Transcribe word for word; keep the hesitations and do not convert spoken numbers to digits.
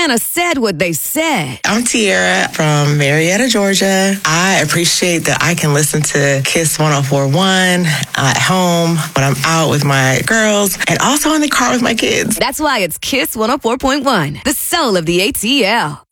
Atlanta said what they said. I'm Tiara from Marietta, Georgia. I appreciate that I can listen to Kiss one oh four point one at home, when I'm out with my girls, and also in the car with my kids. That's why it's Kiss one oh four point one, the soul of the A T L.